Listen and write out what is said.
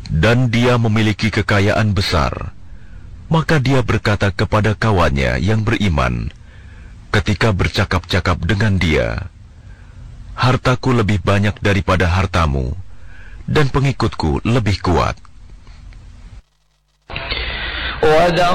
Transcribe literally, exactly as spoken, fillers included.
dan dia memiliki kekayaan besar. Maka dia berkata kepada kawannya yang beriman ketika bercakap-cakap dengan dia, "Hartaku lebih banyak daripada hartamu, dan pengikutku lebih kuat." ودخل